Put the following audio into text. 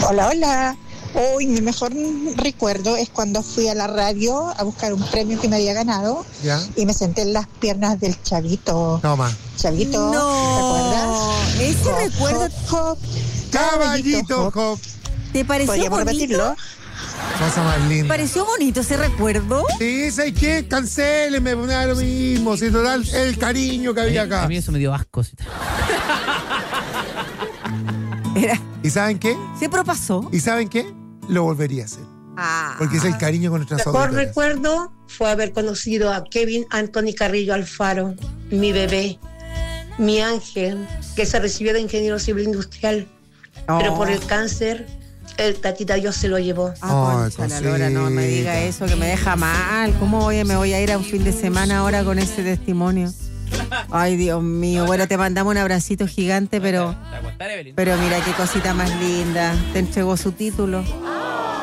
Hola, hola. Hoy mi mejor recuerdo es cuando fui a la radio a buscar un premio que me había ganado. ¿Ya? Y me senté en las piernas del Chavito. Toma. Chavito, ¿te acuerdas? Ese Hop, recuerdo. hop, hop. Caballito, Hop. ¿Te pareció ¿Podríamos bonito? repetirlo? Cosa más ¿Te linda. pareció bonito ese recuerdo? Sí, ¿sabes qué? Cancélenme, me da lo mismo. Si total, el cariño que había acá. A mí eso me dio asco. Sí. Era, ¿Y saben qué? siempre pasó. ¿Y saben qué? Lo volvería a hacer. Porque es el cariño con nuestras Mejor auditoras. recuerdo fue haber conocido a Kevin Anthony Carrillo Alfaro, mi bebé, mi ángel, que se recibió de ingeniero civil industrial, pero por el cáncer, el tatita Dios se lo llevó. Ah, concha la lora, no me diga eso, que me deja mal. ¿Cómo me voy a ir a un fin de semana ahora con ese testimonio? Ay, Dios mío. Bueno, te mandamos un abracito gigante, pero mira qué cosita más linda. Te entregó su título.